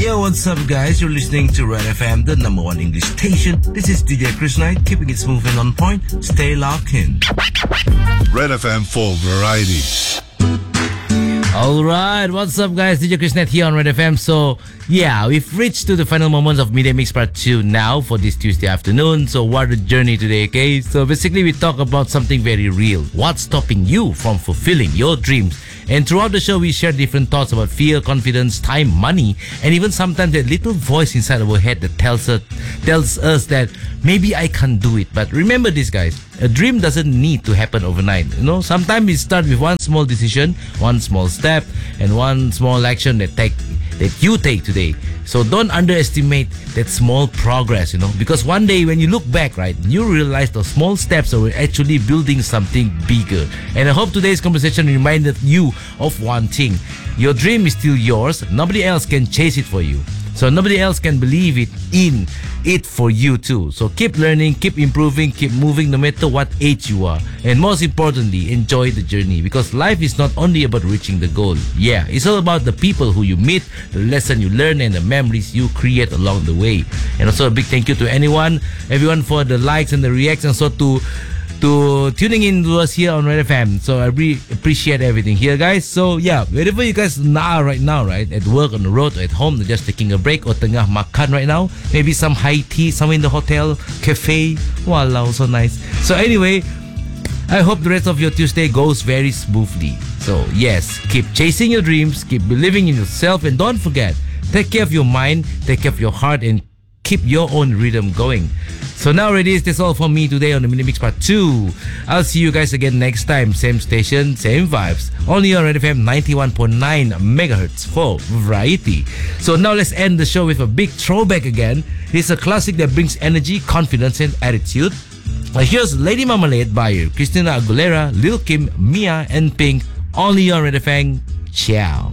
Yo, what's up, guys? You're listening to Red FM, the number one English station. This is DJ Chris Knight, keeping it smooth and on point. Stay locked in. Red FM for variety. Alright, what's up, guys? DJ Krishnet here on Red FM. So, yeah, we've reached to the final moments of Midday Mix Part 2 now for this Tuesday afternoon. So, what a journey today, okay? So, basically, we talk about something very real. What's stopping you from fulfilling your dreams? And throughout the show, we share different thoughts about fear, confidence, time, money, and even sometimes that little voice inside our head that tells us that maybe I can't do it. But remember this, guys. A dream doesn't need to happen overnight. You know, sometimes it starts with one small decision, one small step, and one small action that you take today. So don't underestimate that small progress, because one day when you look back, right, you realize those small steps are actually building something bigger. And I hope today's conversation reminded you of one thing. Your dream is still yours. Nobody else can chase it for you. So nobody else can believe in it for you too. So keep learning, keep improving, keep moving no matter what age you are. And most importantly, enjoy the journey, because life is not only about reaching the goal. Yeah, it's all about the people who you meet, the lesson you learn, and the memories you create along the way. And also a big thank you to everyone for the likes and the reactions. So to tuning in to us here on Red FM. So I really appreciate everything here, guys. So yeah, wherever you guys are right now, right, at work, on the road, or at home, or just taking a break, or tengah makan right now, maybe some high tea, somewhere in the hotel, cafe. Wow, so nice. So anyway, I hope the rest of your Tuesday goes very smoothly. So yes, keep chasing your dreams, keep believing in yourself, and don't forget, take care of your mind, take care of your heart, and keep your own rhythm going. So now, ladies, that's all from me today on the Mini Mix Part 2. I'll see you guys again next time. Same station, same vibes. Only on Red FM 91.9 megahertz for variety. So now let's end the show with a big throwback again. It's a classic that brings energy, confidence, and attitude. Here's Lady Marmalade by Christina Aguilera, Lil Kim, Mia, and Pink. Only on Red FM. Ciao.